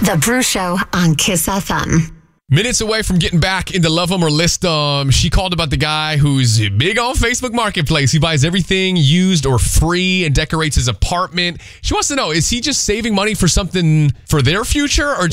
The Brew Show on Kiss FM. Minutes away from getting back into Love 'Em or List 'Em, she called about the guy who's big on Facebook Marketplace. He buys everything used or free and decorates his apartment. She wants to know, is he just saving money for something for their future or